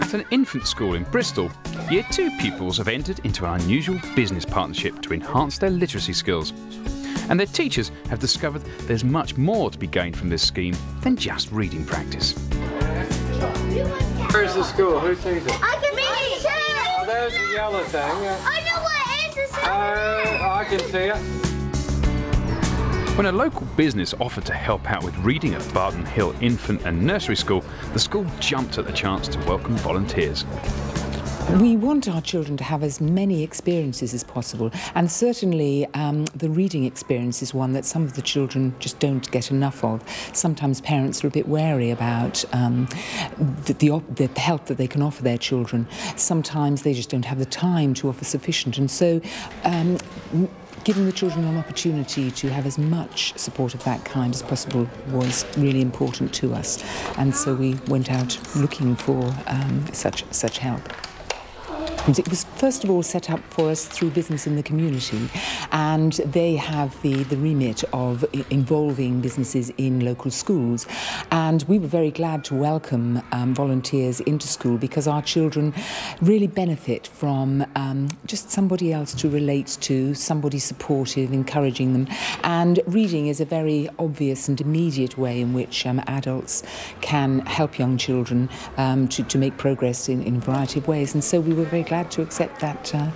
At an infant school in Bristol, Year 2 pupils have entered into an unusual business partnership to enhance their literacy skills. And their teachers have discovered there's much more to be gained from this scheme than just reading practice. Where's the school? Who sees it? I can see it too! Oh, there's the yellow thing. I know what it is! I can see it. When a local business offered to help out with reading at Barton Hill Infant and Nursery School, the school jumped at the chance to welcome volunteers. We want our children to have as many experiences as possible, and certainly the reading experience is one that some of the children just don't get enough of. Sometimes parents are a bit wary about the help that they can offer their children. Sometimes they just don't have the time to offer sufficient, and so giving the children an opportunity to have as much support of that kind as possible was really important to us, and so we went out looking for such help. It was first of all set up for us through Business in the Community, and they have the remit of involving businesses in local schools, and we were very glad to welcome volunteers into school because our children really benefit from just somebody else to relate to, somebody supportive, encouraging them, and reading is a very obvious and immediate way in which adults can help young children to make progress in a variety of ways, and so we were very glad to accept that